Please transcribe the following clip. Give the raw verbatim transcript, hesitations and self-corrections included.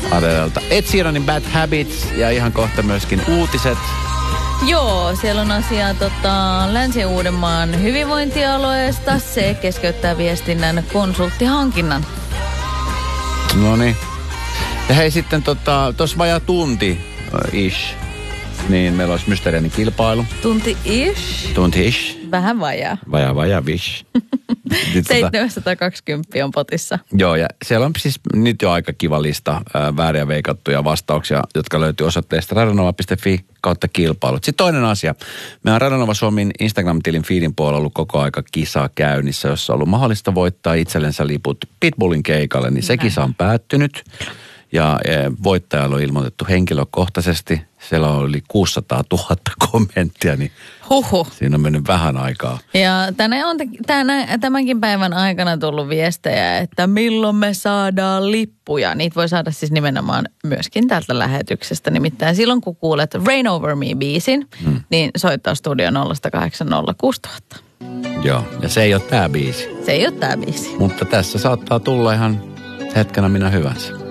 Adelelta. Ed Sheeranin Bad Habits ja ihan kohta myöskin uutiset. Joo, siellä on asiaa tota, Länsi-Uudenmaan hyvinvointialueesta. Se keskeyttää viestinnän konsulttihankinnan. Noniin. Ja hei sitten tota, tuossa vajaa tunti uh, ish, niin meillä olisi mysteerinen kilpailu. Tunti ish? Tunti ish. Vähän vajaa. Vajaa, vajaa, vish. seitsemänsataakaksikymmentä on potissa. Joo, ja siellä on siis nyt jo aika kiva lista ää, vääriä veikattuja vastauksia, jotka löytyy osoitteesta radionova piste fi kautta kilpailut. Sitten toinen asia. Meidän Radionova Suomen Instagram-tilin feedin puolella ollut koko aika kisa käynnissä, jossa on ollut mahdollista voittaa itsellensä liput Pitbullin keikalle, niin se kisa on päättynyt. Ja voittajalla on ilmoitettu henkilökohtaisesti. Siellä on yli kuusisataatuhatta kommenttia, niin Huhhuh. Siinä on mennyt vähän aikaa. Ja tänne on tänä, tämänkin päivän aikana tullut viestejä, että milloin me saadaan lippuja. Niitä voi saada siis nimenomaan myöskin täältä lähetyksestä. Nimittäin silloin, kun kuulet Rain Over Me-biisin, hmm. niin soittaa studio nolla kahdeksan nolla kuusi tuhatta. Joo, ja se ei ole tää biisi. Se ei ole tää biisi. Mutta tässä saattaa tulla ihan hetkenä minä hyvänsä.